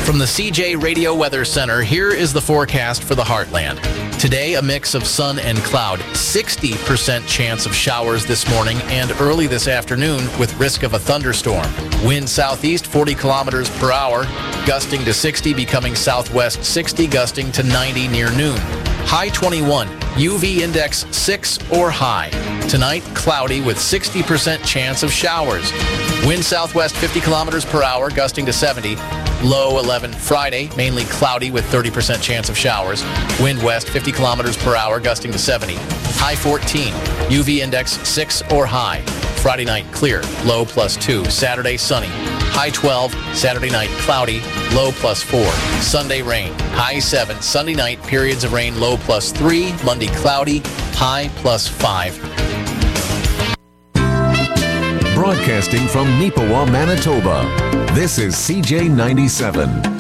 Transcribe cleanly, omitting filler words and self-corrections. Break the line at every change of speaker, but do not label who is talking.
From the CJ Radio Weather Center, here is the forecast for the Heartland. Today, a mix of sun and cloud. 60% chance of showers this morning and early this afternoon with risk of a thunderstorm. Wind southeast 40 kilometers per hour, gusting to 60, becoming southwest 60, gusting to 90 near noon. High 21, UV index 6 or high. Tonight, cloudy with 60% chance of showers. Wind southwest 50 kilometers per hour, gusting to 70. Low 11 Friday, mainly cloudy with 30% chance of showers. Wind west 50 kilometers per hour, gusting to 70. High 14, UV index 6 or high. Friday night clear, low +2. Saturday sunny. High 12, Saturday night cloudy, low +4. Sunday rain, high 7. Sunday night periods of rain, low +3. Monday cloudy, high +5.
Broadcasting from Neepawa, Manitoba, this is CJ97.